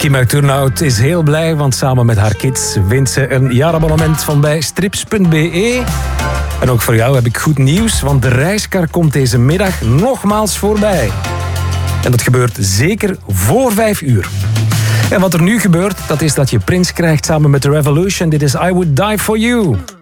Kim uit Turnhout is heel blij, want samen met haar kids wint ze een jaarabonnement van bij strips.be. En ook voor jou heb ik goed nieuws, want de reiskar komt deze middag nogmaals voorbij. En dat gebeurt zeker voor 5 uur. En wat er nu gebeurt, dat is dat je Prince krijgt samen met The Revolution. Dit is I Would Die For You.